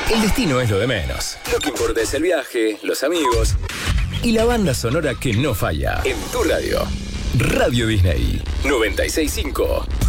El destino es lo de menos. Lo que importa es el viaje, los amigos y la banda sonora que no falla. En tu radio. Radio Disney 96.5.